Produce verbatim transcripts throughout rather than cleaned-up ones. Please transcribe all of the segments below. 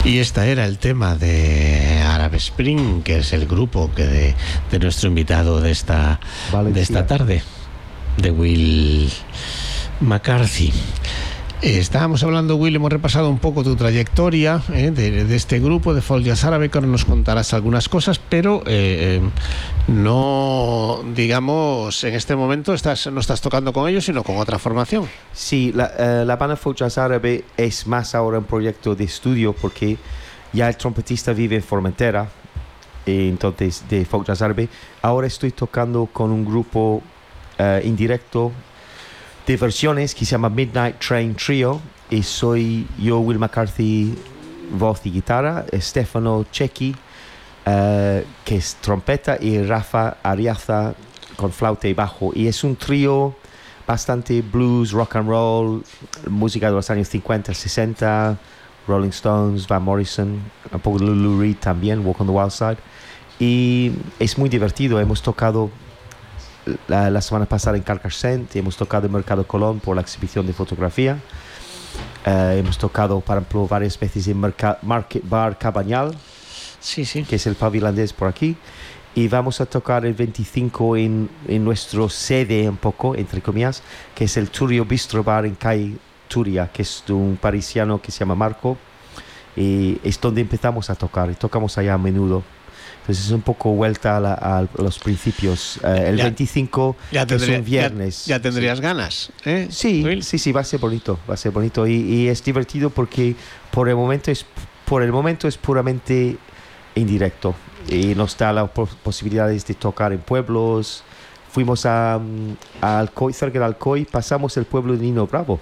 Y este era el tema de Arab Spring, que es el grupo que de, de nuestro invitado de esta, de esta tarde, de Will McCarthy. Eh, estábamos hablando, Will, hemos repasado un poco tu trayectoria eh, de, de este grupo de folk jazz árabe, que ahora nos contarás algunas cosas, pero eh, no, digamos, en este momento estás, no estás tocando con ellos, sino con otra formación. Sí, la, uh, la banda folk jazz árabe es más ahora un proyecto de estudio, porque ya el trompetista vive en Formentera, eh, entonces de folk jazz árabe. Ahora estoy tocando con un grupo uh, indirecto de versiones que se llama Midnight Train Trio, y soy yo, Will McCarthy, voz y guitarra, Stefano Cecchi, uh, que es trompeta, y Rafa Ariaza con flauta y bajo. Y es un trío bastante blues, rock and roll, música de los años cincuenta, sesenta, Rolling Stones, Van Morrison, un poco de Lou Reed también, Walk on the Wild Side. Y es muy divertido. Hemos tocado La, la semana pasada en Carcassent, hemos tocado en Mercado Colón por la exhibición de fotografía, uh, hemos tocado, por ejemplo, varias veces en Merca- Market Bar Cabañal, sí, sí. que es el pub irlandés por aquí, y vamos a tocar el veinticinco en, en nuestro sede, un poco, entre comillas, que es el Turio Bistro Bar en calle Turia, que es de un parisiano que se llama Marco, y es donde empezamos a tocar, y tocamos allá a menudo. Entonces es un poco vuelta a, la, a los principios. Uh, el ya, veinticinco ya tendría, es un viernes. Ya, ya tendrías sí. ganas, ¿eh? Sí, Will? sí, sí, va a ser bonito, va a ser bonito y, y es divertido porque por el momento es por el momento es puramente indirecto y nos da las posibilidades de tocar en pueblos. Fuimos a, a Alcoy, cerca de Alcoy, pasamos el pueblo de Nino Bravo.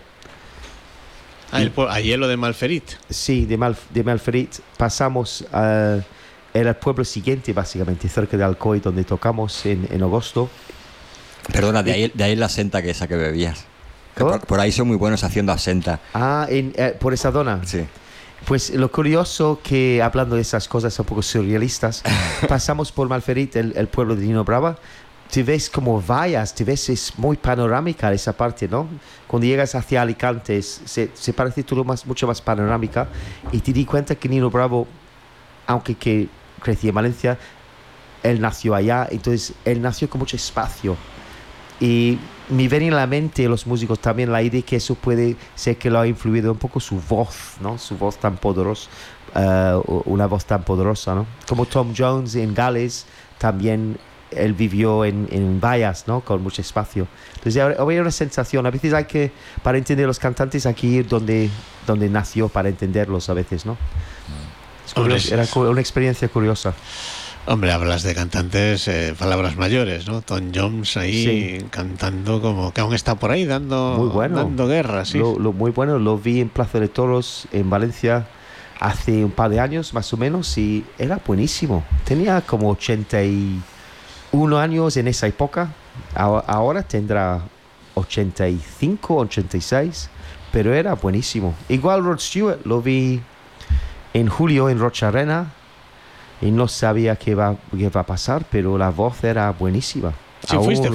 Ah, el, a Hielo de Malferit. Sí, de, Mal, de Malferit. Pasamos a... Era el pueblo siguiente, básicamente, cerca de Alcoy, donde tocamos en, en agosto. Perdona, de ahí, de ahí la absenta que esa que bebías. Por, por ahí son muy buenos haciendo absenta. Ah, en, eh, por esa zona. Sí. Pues lo curioso que, hablando de esas cosas un poco surrealistas, pasamos por Malferit, el, el pueblo de Nino Brava. Te ves como vallas, te ves, es muy panorámica esa parte, ¿no? Cuando llegas hacia Alicante, se, se parece todo más, mucho más panorámica. Y te di cuenta que Nino Bravo, aunque que crecí en Valencia, él nació allá, entonces él nació con mucho espacio y me viene en la mente los músicos también la idea que eso puede ser que lo ha influido un poco su voz, ¿no? Su voz tan poderosa, uh, una voz tan poderosa, ¿no? Como Tom Jones en Gales, también él vivió en, en vallas, ¿no? Con mucho espacio. Entonces había una sensación, a veces hay que, para entender los cantantes hay que ir donde, donde nació para entenderlos a veces, ¿no? Curioso, era una experiencia curiosa. Hombre, hablas de cantantes, eh, palabras mayores, ¿no? Tom Jones ahí sí. cantando como que aún está por ahí dando, muy bueno. dando guerra, sí. Lo, lo muy bueno, lo vi en Plaza de Toros en Valencia hace un par de años más o menos y era buenísimo. Tenía como ochenta y uno años en esa época, ahora tendrá ochenta y cinco, ochenta y seis, pero era buenísimo. Igual Rod Stewart lo vi en julio en Rocha Arena y no sabía qué va, qué va a pasar, pero la voz era buenísima. Sí, fuiste,